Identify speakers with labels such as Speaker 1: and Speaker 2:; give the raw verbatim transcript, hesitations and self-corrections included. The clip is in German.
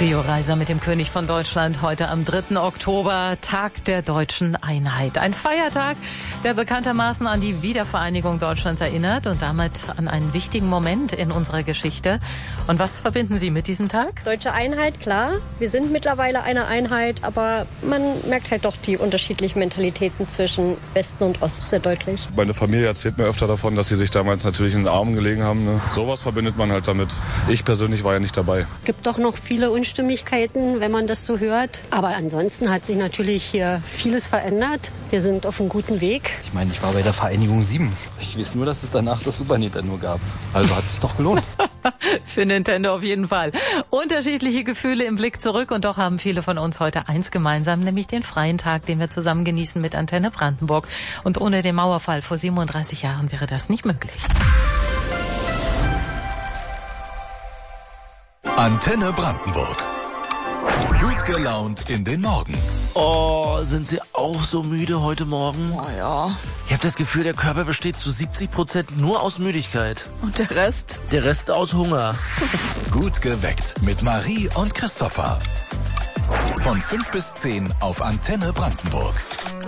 Speaker 1: Rio Reiser mit dem König von Deutschland heute am dritten Oktober, Tag der deutschen Einheit. Ein Feiertag, der bekanntermaßen an die Wiedervereinigung Deutschlands erinnert und damit an einen wichtigen Moment in unserer Geschichte. Und was verbinden Sie mit diesem Tag?
Speaker 2: Deutsche Einheit, klar. Wir sind mittlerweile eine Einheit, aber man merkt halt doch die unterschiedlichen Mentalitäten zwischen Westen und Ost sehr deutlich.
Speaker 3: Meine Familie erzählt mir öfter davon, dass sie sich damals natürlich in den Armen gelegen haben. Ne? Sowas verbindet man halt damit. Ich persönlich war ja nicht dabei.
Speaker 4: Gibt doch noch viele Unstimmigkeiten, wenn man das so hört. Aber ansonsten hat sich natürlich hier vieles verändert. Wir sind auf einem guten Weg.
Speaker 5: Ich meine, ich war bei der Vereinigung sieben. Ich weiß nur, dass es danach das Super Nintendo gab. Also hat es sich doch gelohnt.
Speaker 1: Für Nintendo auf jeden Fall. Unterschiedliche Gefühle im Blick zurück und doch haben viele von uns heute eins gemeinsam, nämlich den freien Tag, den wir zusammen genießen mit Antenne Brandenburg. Und ohne den Mauerfall vor siebenunddreißig Jahren wäre das nicht möglich.
Speaker 6: Antenne Brandenburg. Gut gelaunt in den Morgen.
Speaker 7: Oh, sind Sie auch so müde heute Morgen?
Speaker 8: Oh ja.
Speaker 7: Ich habe das Gefühl, der Körper besteht zu siebzig Prozent nur aus Müdigkeit.
Speaker 8: Und der Rest?
Speaker 7: Der Rest aus Hunger.
Speaker 6: Gut geweckt mit Marie und Christopher. Von fünf bis zehn auf Antenne Brandenburg.